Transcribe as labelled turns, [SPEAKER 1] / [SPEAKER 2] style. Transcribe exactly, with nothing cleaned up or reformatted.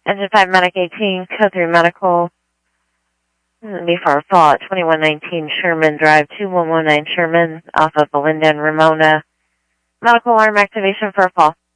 [SPEAKER 1] Engine five, Medic eighteen, Code three Medical. Before fall at twenty-one nineteen Sherman Drive, two one one nine Sherman, off of Belinda and Ramona. Medical alarm activation for a fall.